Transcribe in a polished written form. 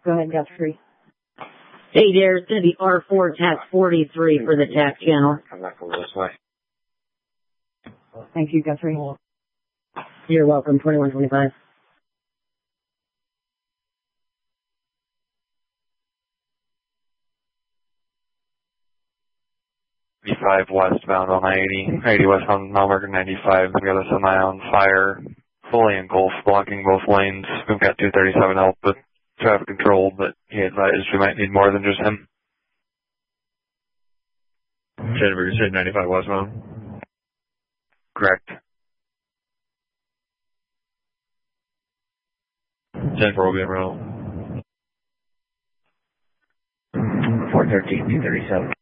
Go ahead, Guthrie. Hey there, it's going to be R4 tax 43 for the tax channel. I'm not going this way. Thank you, Guthrie. You're welcome, 2125. 95 westbound on 80 westbound Mount Margaret 95. We got a semi on fire, fully engulfed, blocking both lanes. We've got 237 help with traffic control, but he advised we might need more than just him. Jennifer, you said 95 westbound? Correct. Jennifer will be in row. 413, 237.